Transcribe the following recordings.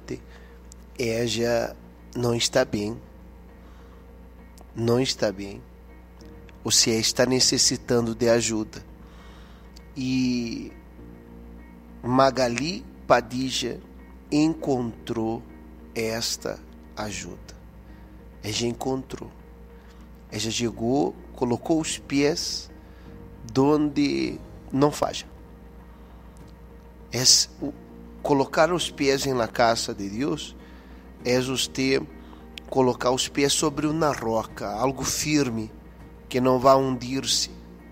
parte, ella não está bem. Não está bem. Ou seja, está necessitando de ajuda. E Magali Padilha encontrou esta ajuda. Ela encontrou. Ela chegou, colocou os pés donde não falha. Colocar os pés na casa de Deus é você colocar os pés sobre uma roca, algo firme, que não vai hundir-se.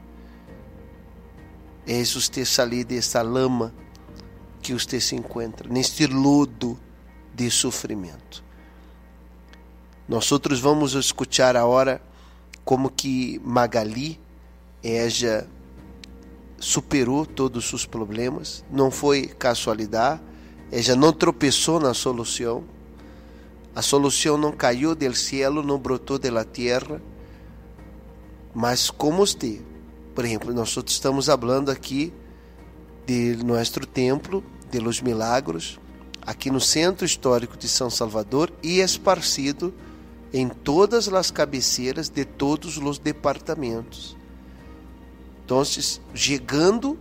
É você sair dessa lama que você se encontra, neste lodo de sofrimento. Nós vamos escutar agora como que Magali, ela superou todos os problemas, não foi casualidade, ela não tropeçou na solução, a solução não caiu do céu, não brotou da terra, mas como você, por exemplo, nós estamos falando aqui de nosso templo, de los milagros, aqui no centro histórico de São Salvador e esparcido em todas as cabeceiras de todos os departamentos. Então, chegando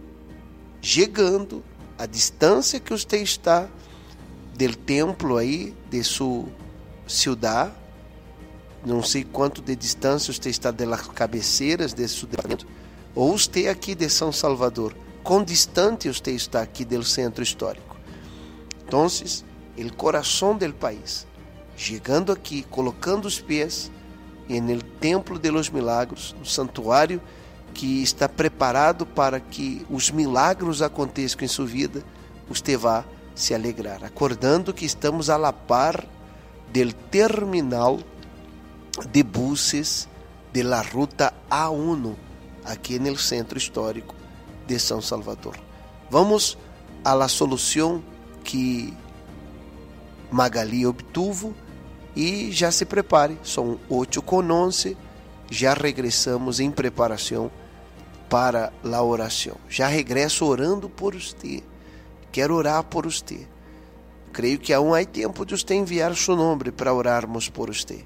a distância que você está do templo aí, de sua cidade, não sei quanto de distância você está das cabeceiras de seu departamento, ou você aqui de São Salvador, quão distante você está aqui do centro histórico. Então, o coração do país, chegando aqui, colocando os pés no templo de los milagros, no santuário que está preparado para que os milagros aconteçam em sua vida, você vai se alegrar, acordando que estamos a la par del terminal de buses de la ruta A1, aqui no centro histórico de São Salvador. Vamos à la solução que Magali obtuvo e já se prepare, são 8:11, já regressamos em preparação para a oração. Já regresso orando por você. Quero orar por você. Creio que aún há tempo de você enviar seu nome para orarmos por você.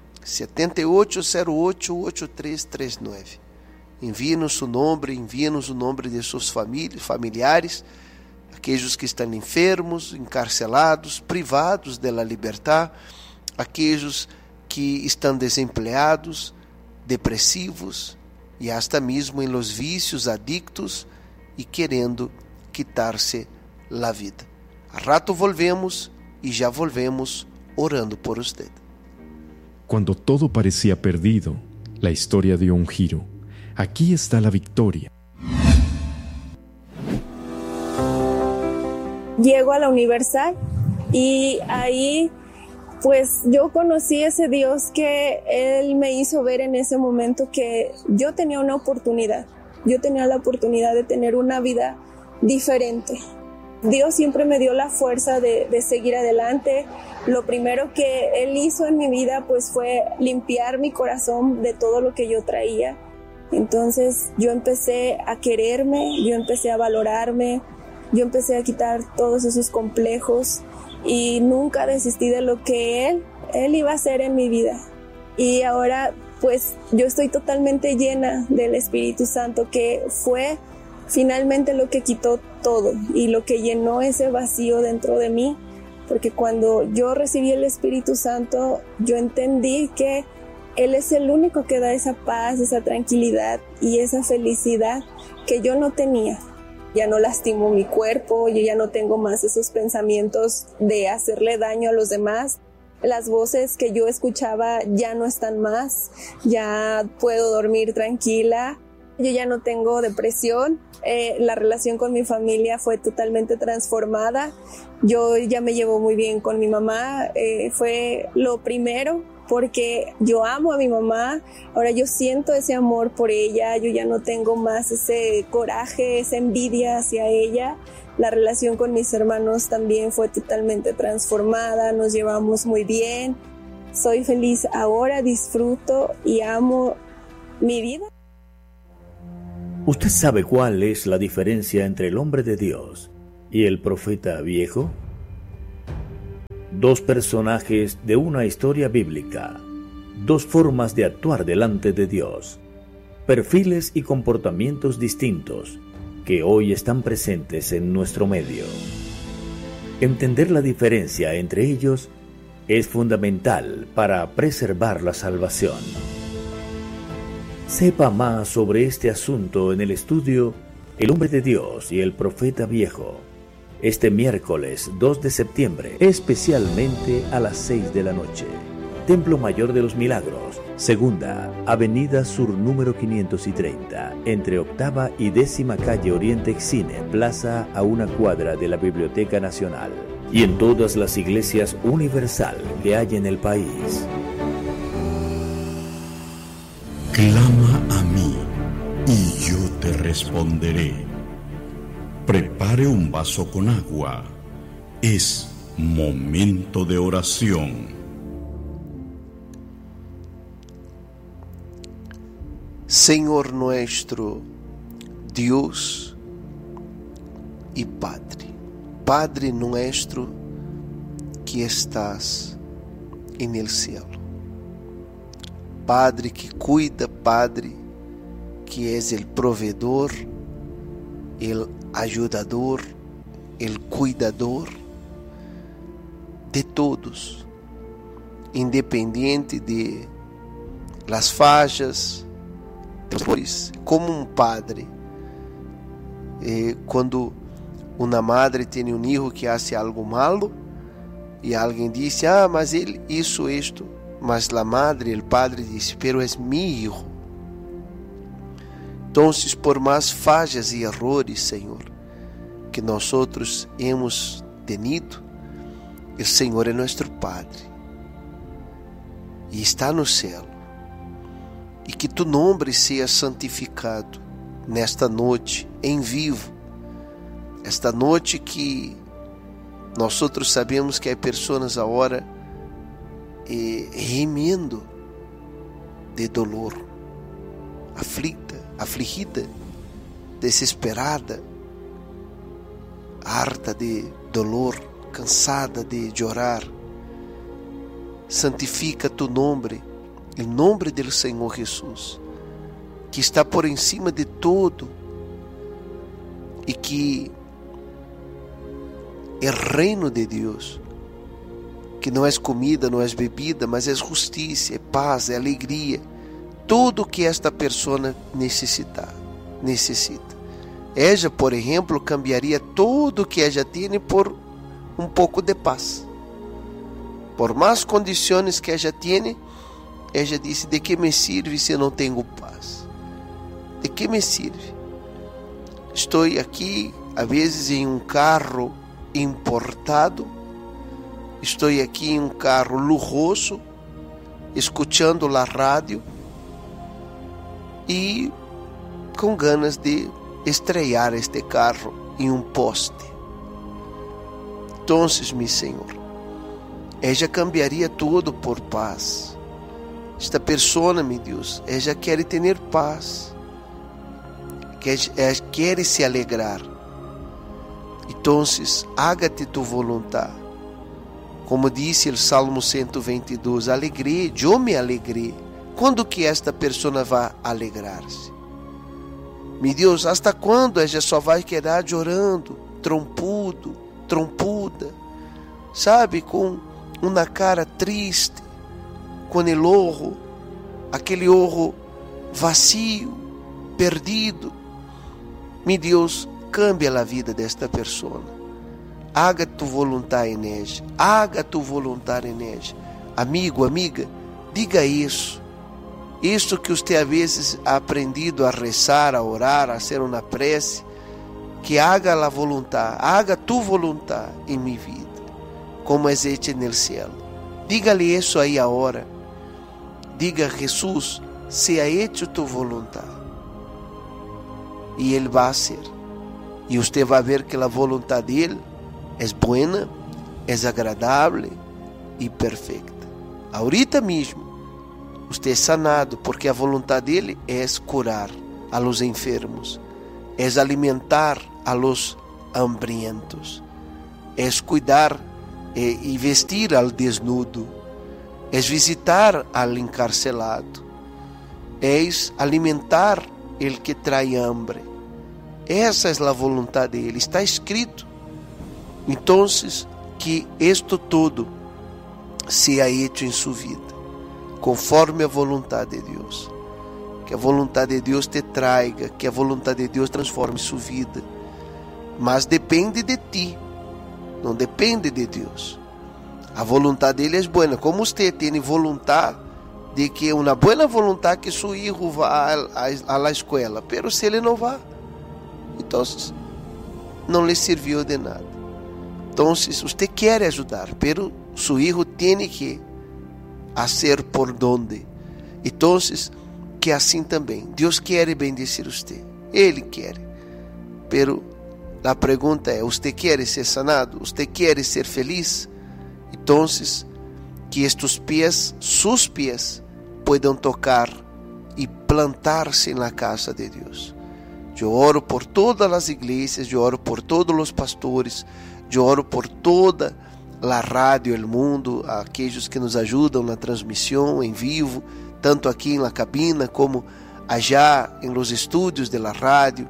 7808-8339. Envie-nos seu nome, envie-nos o nome de seus familiares, aqueles que estão enfermos, encarcelados, privados da liberdade, aqueles que estão desempregados, depressivos e hasta mesmo em los vícios adictos e querendo quitar-se a vida. A rato volvemos e já volvemos orando por usted. Cuando todo parecía perdido, la historia dio un giro. Aquí está la victoria. Llego a la Universal y ahí pues yo conocí a ese Dios que Él me hizo ver en ese momento que yo tenía una oportunidad. Yo tenía la oportunidad de tener una vida diferente. Dios siempre me dio la fuerza de seguir adelante. Lo primero que Él hizo en mi vida pues fue limpiar mi corazón de todo lo que yo traía. Entonces yo empecé a quererme, yo empecé a valorarme, yo empecé a quitar todos esos complejos y nunca desistí de lo que Él iba a hacer en mi vida. Y ahora pues yo estoy totalmente llena del Espíritu Santo, que fue finalmente lo que quitó todo y lo que llenó ese vacío dentro de mí, porque cuando yo recibí el Espíritu Santo, yo entendí que Él es el único que da esa paz, esa tranquilidad y esa felicidad que yo no tenía. Ya no lastimo mi cuerpo, yo ya no tengo más esos pensamientos de hacerle daño a los demás. Las voces que yo escuchaba ya no están más, ya puedo dormir tranquila. Yo ya no tengo depresión, la relación con mi familia fue totalmente transformada. Yo ya me llevo muy bien con mi mamá, fue lo primero porque yo amo a mi mamá. Ahora yo siento ese amor por ella, yo ya no tengo más ese coraje, esa envidia hacia ella. La relación con mis hermanos también fue totalmente transformada, nos llevamos muy bien. Soy feliz ahora, disfruto y amo mi vida. ¿Usted sabe cuál es la diferencia entre el hombre de Dios y el profeta viejo? Dos personajes de una historia bíblica, dos formas de actuar delante de Dios, perfiles y comportamientos distintos que hoy están presentes en nuestro medio. Entender la diferencia entre ellos es fundamental para preservar la salvación. Sepa más sobre este asunto en el estudio El hombre de Dios y el profeta viejo, este miércoles 2 de septiembre, especialmente a las 6 de la noche. Templo Mayor de los Milagros, Segunda, Avenida Sur número 530, entre Octava y 10ª Calle Oriente Excine, Plaza a una cuadra de la Biblioteca Nacional. Y en todas las iglesias universal que hay en el país. Clama a mí y yo te responderé. Prepare un vaso con agua. Es momento de oración. Senhor nuestro, Dios y Padre, Padre nuestro que estás en el cielo, Padre que cuida, Padre que es el proveedor, el ayudador, el cuidador de todos, independiente de las fallas, como um padre, quando uma madre tem um filho que faz algo malo e alguém diz, mas ele hizo isto, mas a madre, o padre diz, pero es mi hijo. Então, por mais falhas e errores, Senhor, que nós hemos tenido, o Senhor é nosso Padre e está no céu. E que tu nome seja santificado nesta noite, em vivo. Esta noite que nós sabemos que há pessoas agora remiendo de dolor, afligida, desesperada, harta de dolor, cansada de chorar. Santifica tu nome, o nome do Senhor Jesus, que está por encima de tudo e que é reino de Deus, que não é comida, não é bebida, mas é justiça, é paz, é alegria, tudo que esta pessoa necessita. Ella, por exemplo, cambiaria tudo que ella tem por um pouco de paz. Por mais condições que ella tem, ella disse, de que me sirve se não tenho paz? De que me sirve? Estou aqui, a vezes, em um carro importado, estou aqui em um carro luxuoso, escutando a rádio e com ganas de estrear este carro em um poste. Então, meu Senhor, ella cambiaria tudo por paz. Esta pessoa, meu Deus, ella quer ter paz, quer se alegrar. Então, hágate tu voluntad. Como disse o Salmo 122, alegrei, eu me alegrei. Quando que esta pessoa vai alegrar-se? Meu Deus, hasta quando ella só vai quedar chorando, trompuda, sabe, com uma cara triste, com o olho, aquele olho vazio, perdido? Meu Deus, cambia a vida desta pessoa. Haga tu vontade em ella. Haga tu vontade em ella. Amigo, amiga, diga isso. Isso que você às vezes ha aprendido a rezar, a orar, a hacer uma prece, que haga a vontade, haga tu vontade em minha vida, como é hecha no céu. Diga-lhe isso aí agora. Diga, Jesus, seja hecho tu vontade. E Ele vai ser. E você vai ver que a vontade dele é boa, é agradável e perfeita. Ahorita mesmo, você é sanado, porque a vontade dele é curar a los enfermos, é alimentar a los hambrientos, é cuidar e vestir al desnudo, é visitar al encarcelado, é alimentar el que trae hambre. Essa é a vontade dele, está escrito. Então, que isto tudo seja hecho em sua vida, conforme a vontade de Deus. Que a vontade de Deus te traiga, que a vontade de Deus transforme sua vida. Mas depende de ti, não depende de Deus. A vontade dele é boa. Como você tem vontade de que uma boa vontade que seu filho vá à escola, pero se ele não vai, então não lhe serviu de nada. Então, você quer ajudar, pero seu filho tem que fazer por donde. Então, que assim também, Deus quer bendecir você, Ele quer, pero a pergunta é: você quer ser sanado? Você quer ser feliz? Então, que estes pés, seus pés, puedan tocar e plantar-se na casa de Deus. Eu oro por todas as igrejas, eu oro por todos os pastores, eu oro por toda a rádio, o mundo, aqueles que nos ajudam na transmissão em vivo, tanto aqui na cabina como allá em los estúdios da rádio,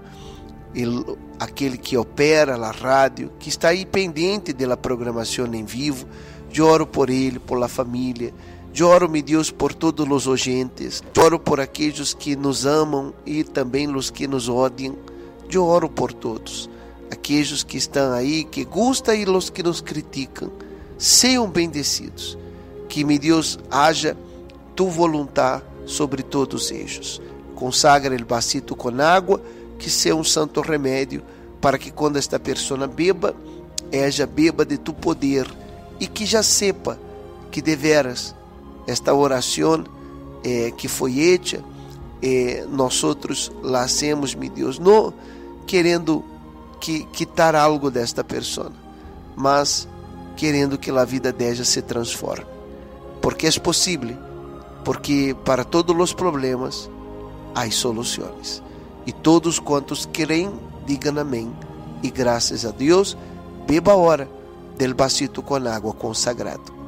aquele que opera a rádio, que está aí pendente da programação em vivo. Eu oro por ele, por la família. Eu oro, meu Deus, por todos os oyentes. Eu oro por aqueles que nos amam e também os que nos odiam. Eu oro por todos. Aqueles que estão aí, que gostam e os que nos criticam. Sejam bendecidos. Que, meu Deus, haja tu vontade sobre todos eles. Consagra o vasito com água, que seja um santo remédio, para que quando esta pessoa beba, ella beba de tu poder e que já sepa que de veras esta oração que foi hecha, nós la hacemos, meu Deus, não querendo quitar algo desta pessoa, mas querendo que a vida dela se transforme, porque é possível, porque para todos os problemas há soluções, e todos quantos creem, digam amém, e graças a Deus, beba agora del vasito com água consagrado.